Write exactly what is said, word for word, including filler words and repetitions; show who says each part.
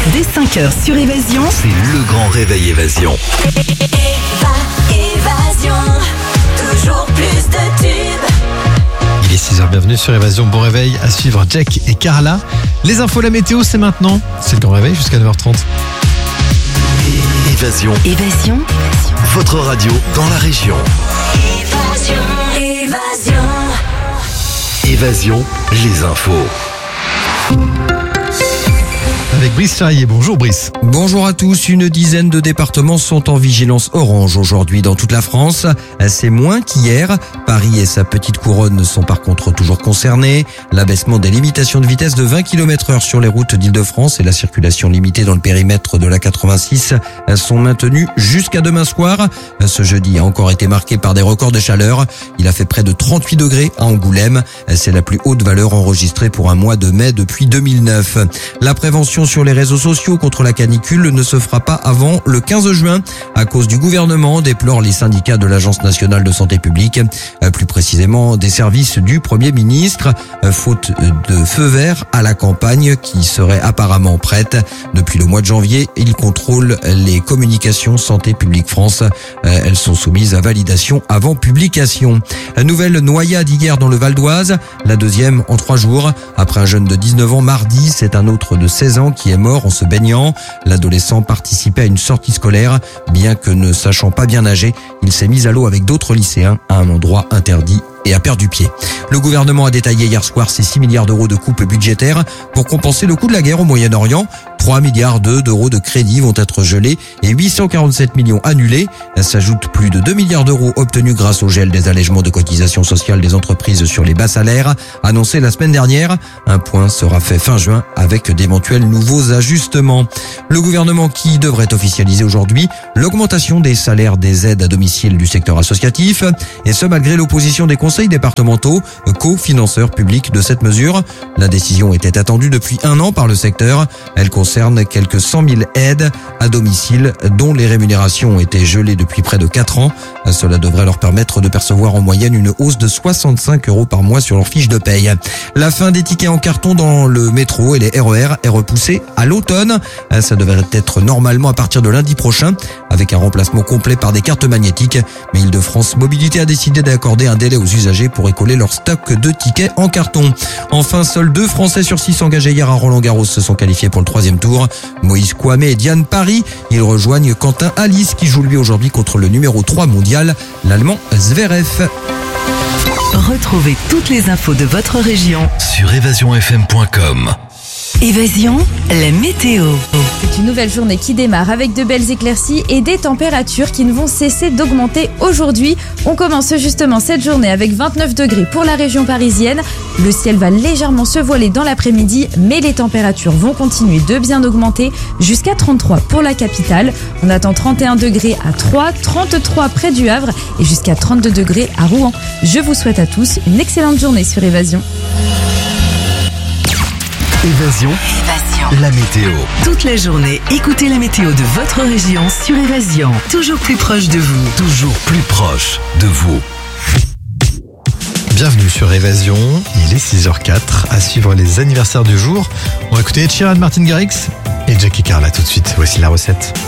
Speaker 1: Dès cinq heures sur Évasion,
Speaker 2: c'est le grand réveil Évasion.
Speaker 3: Évasion, toujours plus de tubes.
Speaker 4: Il est six heures, bienvenue sur Évasion. Bon réveil, à suivre Jack et Carla. Les infos, la météo, c'est maintenant. C'est le grand réveil jusqu'à neuf heures trente.
Speaker 2: Évasion,
Speaker 1: Évasion,
Speaker 2: votre radio dans la région.
Speaker 3: Évasion, évasion.
Speaker 2: Évasion, les infos.
Speaker 4: Avec Brice Charrier. Bonjour Brice.
Speaker 5: Bonjour à tous. Une dizaine de départements sont en vigilance orange aujourd'hui dans toute la France. C'est moins qu'hier. Paris et sa petite couronne sont par contre toujours concernés. L'abaissement des limitations de vitesse de vingt kilomètres heure sur les routes d'Île-de-France et la circulation limitée dans le périmètre de la quatre-vingt-six sont maintenus jusqu'à demain soir. Ce jeudi a encore été marqué par des records de chaleur. Il a fait près de trente-huit degrés à Angoulême. C'est la plus haute valeur enregistrée pour un mois de mai depuis deux mille neuf. La prévention sur les réseaux sociaux contre la canicule ne se fera pas avant le quinze juin à cause du gouvernement, déplorent les syndicats de l'Agence nationale de santé publique, plus précisément des services du Premier ministre, faute de feu vert à la campagne qui serait apparemment prête. Depuis le mois de janvier, ils contrôlent les communications Santé publique France. Elles sont soumises à validation avant publication. Nouvelle noyade hier dans le Val d'Oise, la deuxième en trois jours. Après un jeune de dix-neuf ans mardi, c'est un autre de seize ans qui est mort en se baignant. L'adolescent participait à une sortie scolaire. Bien que ne sachant pas bien nager, il s'est mis à l'eau avec d'autres lycéens à un endroit interdit et a perdu pied. Le gouvernement a détaillé hier soir ses six milliards d'euros de coupes budgétaires pour compenser le coût de la guerre au Moyen-Orient. trois milliards d'euros de crédits vont être gelés et huit cent quarante-sept millions annulés. S'ajoutent plus de deux milliards d'euros obtenus grâce au gel des allègements de cotisations sociales des entreprises sur les bas salaires, annoncé la semaine dernière. Un point sera fait fin juin avec d'éventuels nouveaux ajustements. Le gouvernement qui devrait officialiser aujourd'hui l'augmentation des salaires des aides à domicile du secteur associatif, et ce malgré l'opposition des conseils départementaux, co-financeurs publics de cette mesure. La décision était attendue depuis un an par le secteur. Elle concerne quelques cent mille aides à domicile dont les rémunérations ont été gelées depuis près de quatre ans. Cela devrait leur permettre de percevoir en moyenne une hausse de soixante-cinq euros par mois sur leur fiche de paye. La fin des tickets en carton dans le métro et les R E R est repoussée à l'automne. Ça devrait être normalement à partir de lundi prochain avec un remplacement complet par des cartes magnétiques. Mais Île-de-France Mobilité a décidé d'accorder un délai aux usagers pour écoler leur stock de tickets en carton. Enfin, seuls deux Français sur six engagés hier à Roland-Garros se sont qualifiés pour le troisième tour. Moïse Kouame et Diane Paris. Ils rejoignent Quentin Alice qui joue lui aujourd'hui contre le numéro trois mondial, l'Allemand Zverev.
Speaker 1: retrouvez toutes les infos de votre région
Speaker 2: Sur évasion f m point com.
Speaker 1: Évasion, la météo.
Speaker 6: C'est une nouvelle journée qui démarre avec de belles éclaircies et des températures qui ne vont cesser d'augmenter aujourd'hui. On commence justement cette journée avec vingt-neuf degrés pour la région parisienne. Le ciel va légèrement se voiler dans l'après-midi, mais les températures vont continuer de bien augmenter jusqu'à trente-trois pour la capitale. On attend trente et un degrés à Troyes, trente-trois près du Havre et jusqu'à trente-deux degrés à Rouen. Je vous souhaite à tous une excellente journée sur Évasion.
Speaker 2: Évasion,
Speaker 1: Évasion.
Speaker 2: la météo.
Speaker 1: Toute la journée, écoutez la météo de votre région sur Évasion. Toujours plus proche de vous.
Speaker 2: Toujours plus proche de vous.
Speaker 4: Bienvenue sur Évasion. Il est six heures quatre. À suivre les anniversaires du jour. On va écouter Ed Sheeran, Martin Garrix et Jack et Carla tout de suite. Voici la recette.